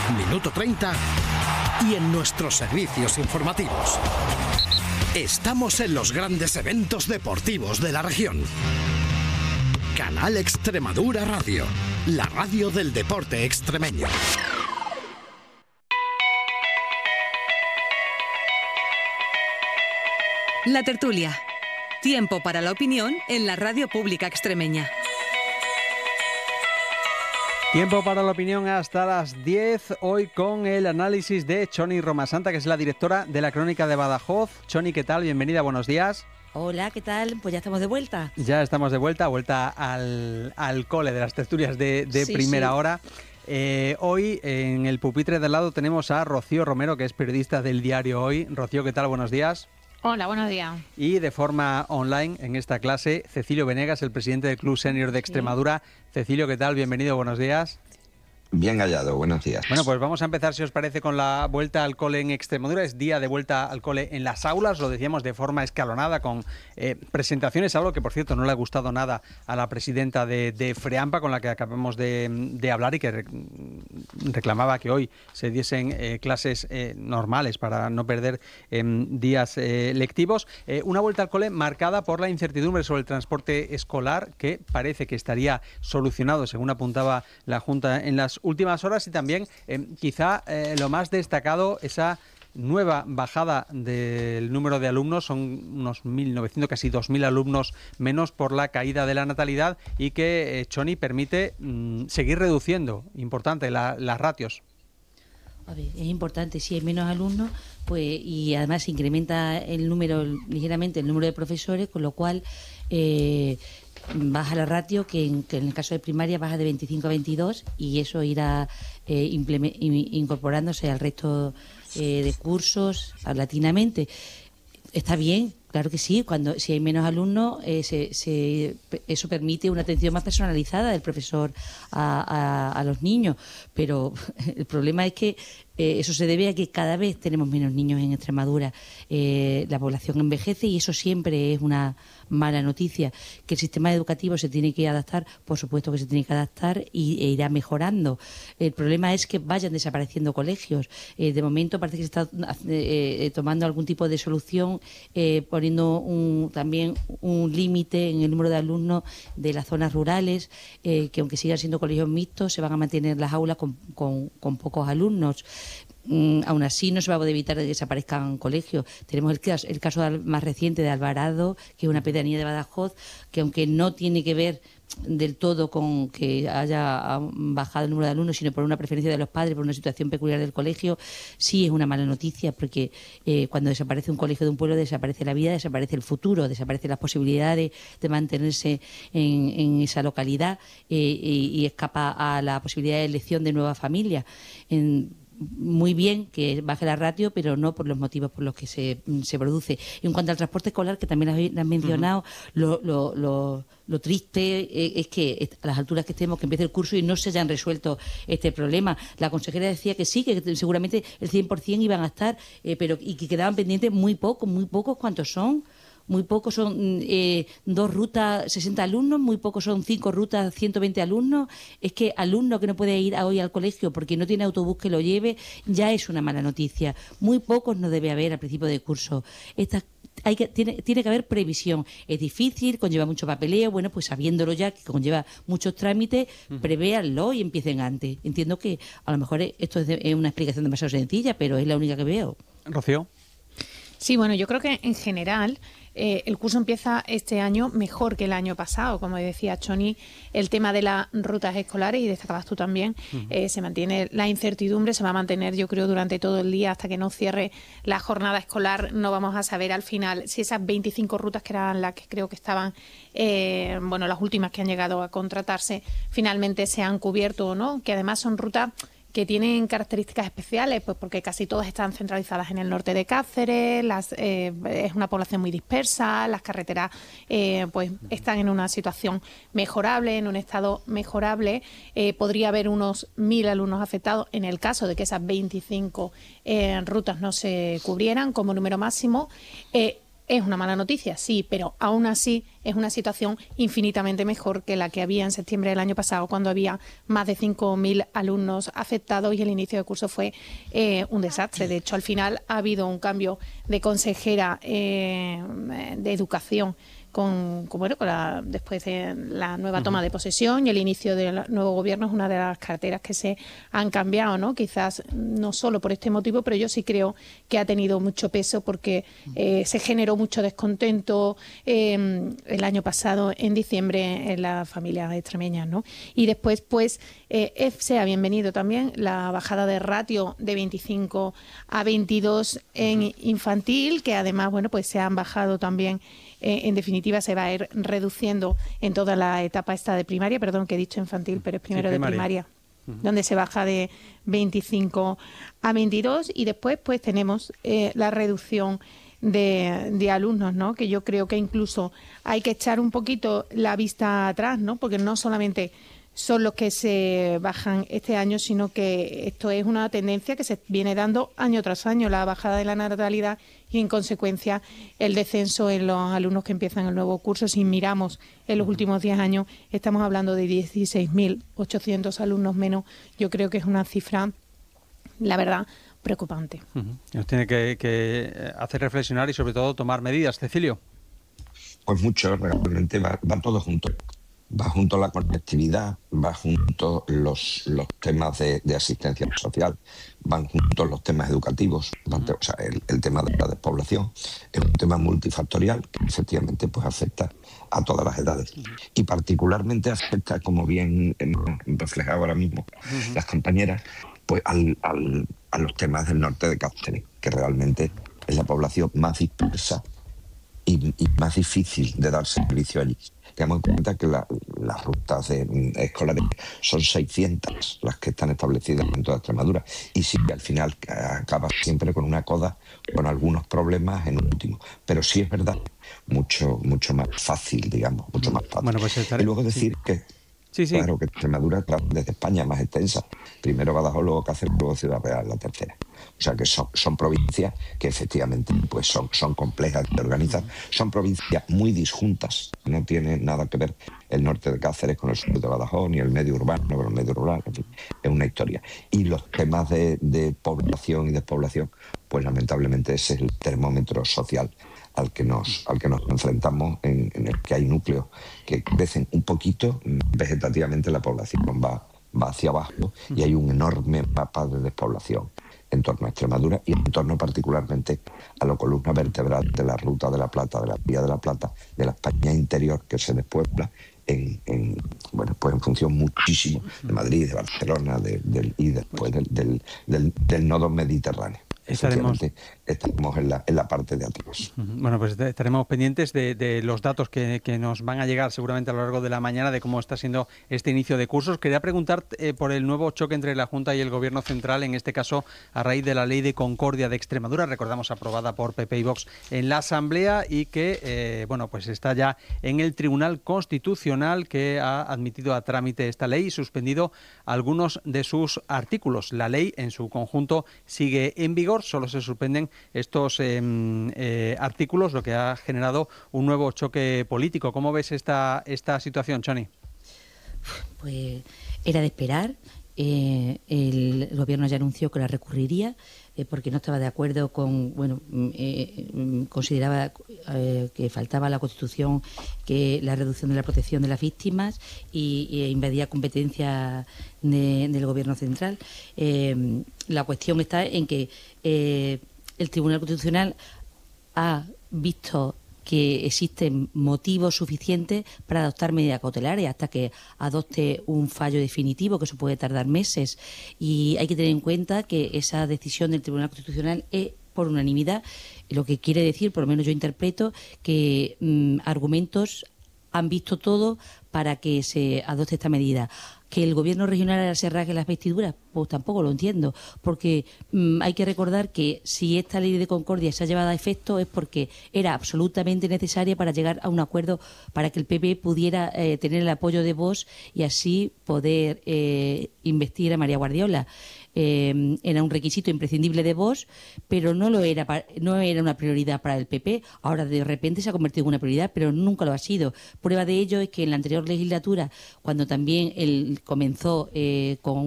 Minuto 30 y en nuestros servicios informativos. Estamos en los grandes eventos deportivos de la región. Canal Extremadura Radio, la radio del deporte extremeño. La tertulia. Tiempo para la opinión en la radio pública extremeña. Tiempo para la opinión hasta las 10, hoy con el análisis de Choni Romasanta, que es la directora de la Crónica de Badajoz. Choni, ¿qué tal? Bienvenida, buenos días. Hola, ¿qué tal? Pues ya estamos de vuelta. Ya estamos de vuelta al cole de las tertulias de sí, primera hora. Hoy en el pupitre de al lado tenemos a Rocío Romero, que es periodista del diario Hoy. Rocío, ¿qué tal? Buenos días. Hola, buenos días. Y de forma online en esta clase, Cecilio Venegas, el presidente del Club Senior de Extremadura. Cecilio, ¿qué tal? Bienvenido, buenos días. Bien hallado, buenos días. Bueno, pues vamos a empezar, si os parece, con la vuelta al cole en Extremadura. Es día de vuelta al cole en las aulas, lo decíamos de forma escalonada, con presentaciones, algo que, por cierto, no le ha gustado nada a la presidenta de FREAMPA, con la que acabamos de hablar, y que reclamaba que hoy se diesen clases normales para no perder días lectivos. Una vuelta al cole marcada por la incertidumbre sobre el transporte escolar, que parece que estaría solucionado, según apuntaba la Junta en las últimas horas, y también quizá lo más destacado, esa nueva bajada del número de alumnos. Son unos 1.900, casi 2.000 alumnos menos por la caída de la natalidad, y que Choni permite seguir reduciendo, importante, las ratios. A ver, es importante, si hay menos alumnos, pues, y además se incrementa ligeramente el número de profesores, con lo cual baja la ratio, que en el caso de primaria baja de 25 a 22, y eso irá incorporándose al resto de cursos paulatinamente. Está bien, claro que sí, si hay menos alumnos, eso permite una atención más personalizada del profesor a los niños, pero el problema es que eso se debe a que cada vez tenemos menos niños en Extremadura. La población envejece y eso siempre es una mala noticia. Que el sistema educativo se tiene que adaptar, por supuesto que se tiene que adaptar, e irá mejorando. El problema es que vayan desapareciendo colegios. De momento parece que se está tomando algún tipo de solución, poniendo también un límite en el número de alumnos de las zonas rurales, que aunque sigan siendo colegios mixtos, se van a mantener las aulas con pocos alumnos. Aún así no se va a poder evitar que desaparezcan colegios. Tenemos el caso más reciente de Alvarado, que es una pedanía de Badajoz, que aunque no tiene que ver del todo con que haya bajado el número de alumnos, sino por una preferencia de los padres, por una situación peculiar del colegio, sí es una mala noticia, porque cuando desaparece un colegio de un pueblo, desaparece la vida, desaparece el futuro, desaparecen las posibilidades de mantenerse en esa localidad, y escapa a la posibilidad de elección de nuevas familias. Muy bien que baje la ratio, pero no por los motivos por los que se produce. En cuanto al transporte escolar, que también lo has mencionado, lo triste es que a las alturas que estemos, que empiece el curso y no se hayan resuelto este problema. La consejera decía que sí, que seguramente el 100% iban a estar, pero y que quedaban pendientes muy pocos. ¿Cuántos son? Muy pocos son 2 rutas, 60 alumnos, muy pocos son 5 rutas, 120 alumnos. Es que alumno que no puede ir hoy al colegio porque no tiene autobús que lo lleve, ya es una mala noticia. Muy pocos no debe haber al principio de curso. Tiene que haber previsión. Es difícil, conlleva mucho papeleo. Bueno, pues sabiéndolo ya, que conlleva muchos trámites, prevéanlo y empiecen antes. Entiendo que a lo mejor esto es una explicación demasiado sencilla, pero es la única que veo. Rocío. Sí, bueno, yo creo que en general el curso empieza este año mejor que el año pasado. Como decía Choni, el tema de las rutas escolares, y destacabas tú también, se mantiene la incertidumbre, se va a mantener, yo creo, durante todo el día hasta que no cierre la jornada escolar. No vamos a saber al final si esas 25 rutas, que eran las que creo que estaban, las últimas que han llegado a contratarse, finalmente se han cubierto o no, que además son rutas que tienen características especiales, pues porque casi todas están centralizadas en el norte de Cáceres, es una población muy dispersa, las carreteras pues están en una situación mejorable, en un estado mejorable. Podría haber unos 1.000 alumnos afectados en el caso de que esas 25 rutas no se cubrieran como número máximo. Es una mala noticia, sí, pero aún así es una situación infinitamente mejor que la que había en septiembre del año pasado, cuando había más de 5.000 alumnos afectados y el inicio de curso fue un desastre. De hecho, al final ha habido un cambio de consejera de educación después de la nueva toma de posesión y el inicio del nuevo gobierno. Es una de las carteras que se han cambiado, ¿no? Quizás no solo por este motivo, pero yo sí creo que ha tenido mucho peso porque se generó mucho descontento el año pasado, en diciembre, en las familias extremeñas, ¿no? Y después, pues, sea bienvenido también la bajada de ratio de 25 a 22 en infantil, que además, bueno, pues se han bajado también. En definitiva, se va a ir reduciendo en toda la etapa esta de primaria, perdón que he dicho infantil, pero es primero de primaria, donde se baja de 25 a 22 y después pues tenemos la reducción de alumnos, ¿no? Que yo creo que incluso hay que echar un poquito la vista atrás, ¿no? Porque no solamente son los que se bajan este año, sino que esto es una tendencia que se viene dando año tras año, la bajada de la natalidad y, en consecuencia, el descenso en los alumnos que empiezan el nuevo curso. Si miramos en los últimos 10 años, estamos hablando de 16.800 alumnos menos. Yo creo que es una cifra, la verdad, preocupante. Nos tiene que hacer reflexionar y, sobre todo, tomar medidas. Cecilio. Pues mucho, realmente va todo junto. Va junto la conectividad, va junto los temas de asistencia social, van juntos los temas educativos, o sea, el tema de la despoblación es un tema multifactorial que efectivamente pues afecta a todas las edades y particularmente afecta, como bien hemos reflejado ahora mismo las compañeras, pues a los temas del norte de Cáceres, que realmente es la población más dispersa y más difícil de dar servicio allí. Tengamos en cuenta que las rutas escolares son 600 las que están establecidas en toda Extremadura y sí, al final acaba siempre con una coda, con algunos problemas en último. Pero sí es verdad, mucho más fácil, digamos, mucho más fácil. Bueno, pues y luego decir que claro que Extremadura desde España es más extensa. Primero Badajoz, luego Cáceres, luego Ciudad Real, la tercera. O sea que son provincias que efectivamente pues son complejas de organizar. Son provincias muy disjuntas. No tiene nada que ver el norte de Cáceres con el sur de Badajoz, ni el medio urbano con el medio rural. En fin, es una historia. Y los temas de población y despoblación, pues lamentablemente ese es el termómetro social al que nos enfrentamos, en el que hay núcleos que crecen un poquito, vegetativamente la población va hacia abajo y hay un enorme mapa de despoblación en torno a Extremadura y en torno particularmente a la columna vertebral de la Ruta de la Plata, de la Vía de la Plata, de la España interior que se despuebla en función muchísimo de Madrid, de Barcelona y después del nodo mediterráneo. Estamos en la parte de atrás. Bueno, pues estaremos pendientes de los datos que nos van a llegar seguramente a lo largo de la mañana de cómo está siendo este inicio de cursos. Quería preguntar por el nuevo choque entre la Junta y el Gobierno Central, en este caso a raíz de la Ley de Concordia de Extremadura, recordamos aprobada por PP y Vox en la Asamblea y que pues está ya en el Tribunal Constitucional, que ha admitido a trámite esta ley y suspendido algunos de sus artículos. La ley en su conjunto sigue en vigor. Solo se suspenden estos artículos, lo que ha generado un nuevo choque político. ¿Cómo ves esta situación, Choni? Pues era de esperar. El Gobierno ya anunció que la recurriría porque no estaba de acuerdo con, consideraba que faltaba a la Constitución que la reducción de la protección de las víctimas y invadía competencia del Gobierno Central. La cuestión está en que el Tribunal Constitucional ha visto que existen motivos suficientes para adoptar medidas cautelares hasta que adopte un fallo definitivo, que eso puede tardar meses. Y hay que tener en cuenta que esa decisión del Tribunal Constitucional es por unanimidad, lo que quiere decir, por lo menos yo interpreto, que argumentos han visto todo para que se adopte esta medida. ¿Que el Gobierno regional ahora se rasgue las vestiduras? Pues tampoco lo entiendo, porque hay que recordar que si esta ley de concordia se ha llevado a efecto es porque era absolutamente necesaria para llegar a un acuerdo para que el PP pudiera tener el apoyo de Vox y así poder investir a María Guardiola. era un requisito imprescindible de Vox, pero no era una prioridad para el PP. Ahora de repente se ha convertido en una prioridad, pero nunca lo ha sido. Prueba de ello es que en la anterior legislatura, cuando también él comenzó con